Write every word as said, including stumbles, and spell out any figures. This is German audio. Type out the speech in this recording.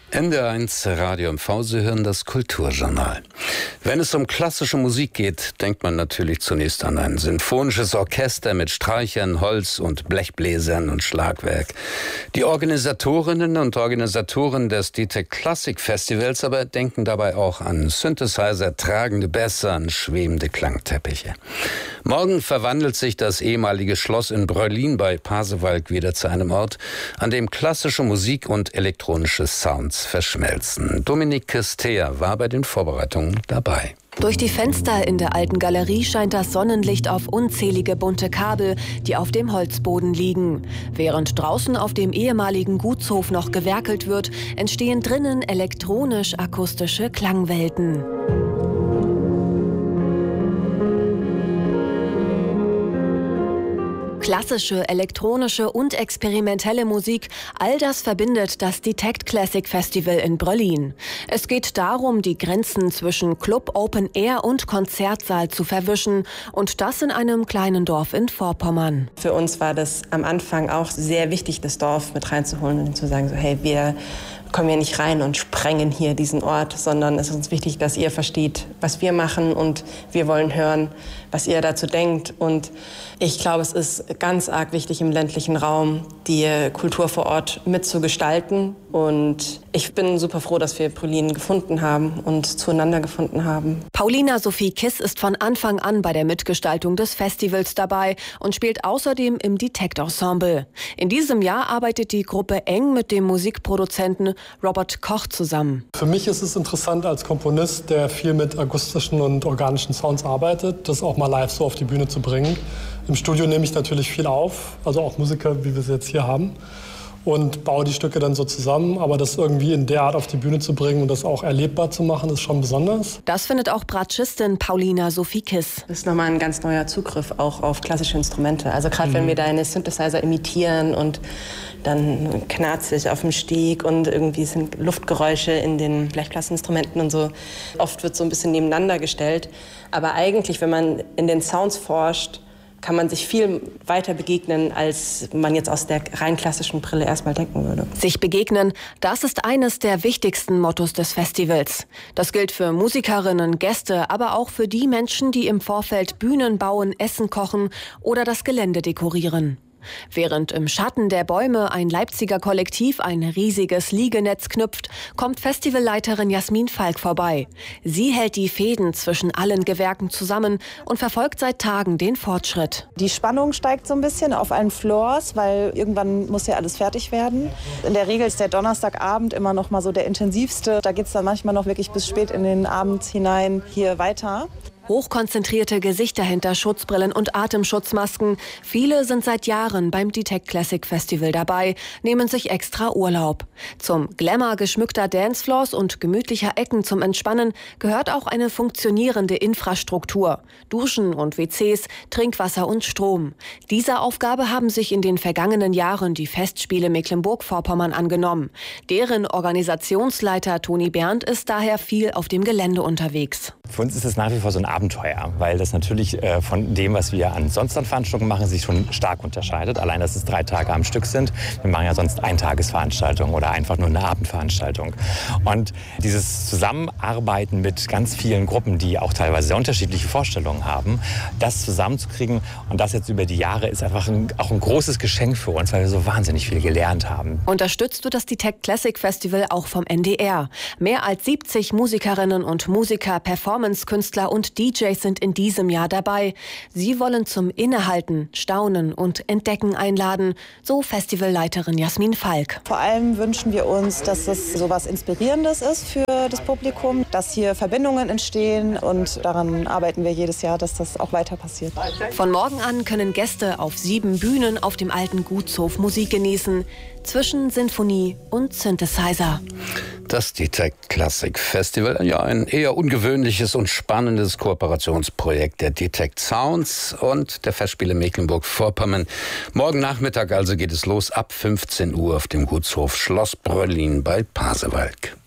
N D R eins Radio M V, Sie hören das Kulturjournal. Wenn es um klassische Musik geht, denkt man natürlich zunächst an ein sinfonisches Orchester mit Streichern, Holz- und Blechbläsern und Schlagwerk. Die Organisatorinnen und Organisatoren des D T E C Classic Festivals aber denken dabei auch an Synthesizer, tragende Bässe, an schwebende Klangteppiche. Morgen verwandelt sich das ehemalige Schloss in Bröllin bei Pasewalk wieder zu einem Ort, an dem klassische Musik und elektronische Sounds verschmelzen. Dominique Kestea war bei den Vorbereitungen dabei. Durch die Fenster in der alten Galerie scheint das Sonnenlicht auf unzählige bunte Kabel, die auf dem Holzboden liegen. Während draußen auf dem ehemaligen Gutshof noch gewerkelt wird, entstehen drinnen elektronisch-akustische Klangwelten. Klassische, elektronische und experimentelle Musik, all das verbindet das D T E C Classic Festival in Bröllin. Es geht darum, die Grenzen zwischen Club, Open Air und Konzertsaal zu verwischen, und das in einem kleinen Dorf in Vorpommern. Für uns war das am Anfang auch sehr wichtig, das Dorf mit reinzuholen und zu sagen, so, hey, wir kommen hier nicht rein und sprengen hier diesen Ort, sondern es ist uns wichtig, dass ihr versteht, was wir machen, und wir wollen hören, was ihr dazu denkt. Und ich glaube, es ist ganz arg wichtig, im ländlichen Raum die Kultur vor Ort mitzugestalten. Und ich bin super froh, dass wir Bröllin gefunden haben und zueinander gefunden haben. Paulina Sophie Kiss ist von Anfang an bei der Mitgestaltung des Festivals dabei und spielt außerdem im D T E C-Ensemble. In diesem Jahr arbeitet die Gruppe eng mit dem Musikproduzenten Robert Koch zusammen. Für mich ist es interessant als Komponist, der viel mit akustischen und organischen Sounds arbeitet, das auch mal live so auf die Bühne zu bringen. Im Studio nehme ich natürlich viel auf, also auch Musiker, wie wir sie jetzt hier haben, und baue die Stücke dann so zusammen. Aber das irgendwie in der Art auf die Bühne zu bringen und das auch erlebbar zu machen, ist schon besonders. Das findet auch Bratschistin Paulina Sophie Kiss. Das ist nochmal ein ganz neuer Zugriff auch auf klassische Instrumente. Also gerade mhm. wenn wir deine Synthesizer imitieren und dann knarzt es auf dem Steg und irgendwie sind Luftgeräusche in den Blechblasinstrumenten und so. Oft wird so ein bisschen nebeneinander gestellt. Aber eigentlich, wenn man in den Sounds forscht, kann man sich viel weiter begegnen, als man jetzt aus der rein klassischen Brille erstmal denken würde. Sich begegnen, das ist eines der wichtigsten Mottos des Festivals. Das gilt für Musikerinnen, Gäste, aber auch für die Menschen, die im Vorfeld Bühnen bauen, Essen kochen oder das Gelände dekorieren. Während im Schatten der Bäume ein Leipziger Kollektiv ein riesiges Liegenetz knüpft, kommt Festivalleiterin Jasmin Falk vorbei. Sie hält die Fäden zwischen allen Gewerken zusammen und verfolgt seit Tagen den Fortschritt. Die Spannung steigt so ein bisschen auf allen Floors, weil irgendwann muss ja alles fertig werden. In der Regel ist der Donnerstagabend immer noch mal so der intensivste. Da geht es dann manchmal noch wirklich bis spät in den Abend hinein hier weiter. Hochkonzentrierte Gesichter hinter Schutzbrillen und Atemschutzmasken. Viele sind seit Jahren beim D T E C Classic Festival dabei, nehmen sich extra Urlaub. Zum Glamour geschmückter Dancefloors und gemütlicher Ecken zum Entspannen gehört auch eine funktionierende Infrastruktur. Duschen und W Cs, Trinkwasser und Strom. Dieser Aufgabe haben sich in den vergangenen Jahren die Festspiele Mecklenburg-Vorpommern angenommen. Deren Organisationsleiter Toni Berndt ist daher viel auf dem Gelände unterwegs. Für uns ist es nach wie vor so ein Abenteuer, weil das natürlich äh, von dem, was wir ansonsten an Veranstaltungen machen, sich schon stark unterscheidet. Allein, dass es drei Tage am Stück sind. Wir machen ja sonst Eintagesveranstaltungen oder einfach nur eine Abendveranstaltung. Und dieses Zusammenarbeiten mit ganz vielen Gruppen, die auch teilweise sehr unterschiedliche Vorstellungen haben, das zusammenzukriegen und das jetzt über die Jahre ist einfach ein, auch ein großes Geschenk für uns, weil wir so wahnsinnig viel gelernt haben. Unterstützt wird das D T E C Classic Festival auch vom N D R. Mehr als siebzig Musikerinnen und Musiker, Performance-Künstler und D Js sind in diesem Jahr dabei. Sie wollen zum Innehalten, Staunen und Entdecken einladen, so Festivalleiterin Jasmin Falk. Vor allem wünschen wir uns, dass es so was Inspirierendes ist für das Publikum, dass hier Verbindungen entstehen, und daran arbeiten wir jedes Jahr, dass das auch weiter passiert. Von morgen an können Gäste auf sieben Bühnen auf dem alten Gutshof Musik genießen, zwischen Sinfonie und Synthesizer. Das D T E C Classic Festival, ja, ein eher ungewöhnliches und spannendes Kooperationsprojekt der D T E C Sounds und der Festspiele Mecklenburg-Vorpommern. Morgen Nachmittag also geht es los ab fünfzehn Uhr auf dem Gutshof Schloss Bröllin bei Pasewalk.